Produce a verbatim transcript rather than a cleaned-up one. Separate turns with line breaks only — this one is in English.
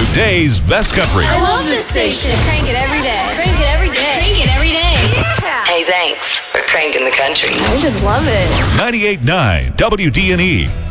Today's best country.
I love this station.
Crank it every day.
Crank it every day.
Crank it every day.
Yeah.
Hey, thanks for cranking the country.
I just love it.
ninety-eight point nine W D N E.